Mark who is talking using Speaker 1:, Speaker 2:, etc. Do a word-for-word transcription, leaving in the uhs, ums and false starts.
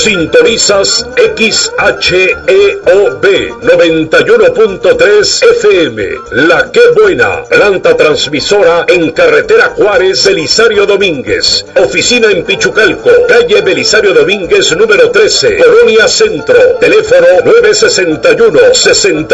Speaker 1: Sintonizas X H E O B noventa y uno punto tres F M. La Que Buena, planta transmisora en carretera Juárez, Belisario Domínguez. Oficina en Pichucalco, calle Belisario Domínguez número trece, Colonia Centro. Teléfono nueve sesenta y uno, sesenta